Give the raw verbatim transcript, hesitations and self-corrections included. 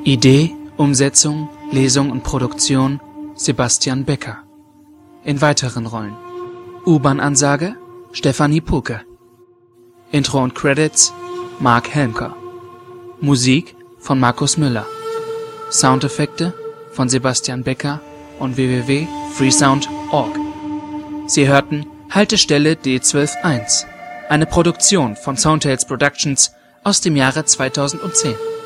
Idee, Umsetzung, Lesung und Produktion Sebastian Becker. In weiteren Rollen: U-Bahn-Ansage Stefanie Puke. Intro und Credits Mark Helmker. Musik von Markus Müller. Soundeffekte von Sebastian Becker und w w w punkt freesound punkt org. Sie hörten Haltestelle D zwölf eins, eine Produktion von Soundtales Productions aus dem Jahre zweitausendzehn.